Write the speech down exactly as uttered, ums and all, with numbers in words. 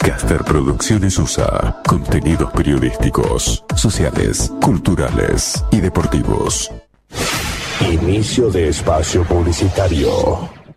Caster Producciones U S A. Contenidos periodísticos, sociales, culturales y deportivos. Inicio de espacio publicitario.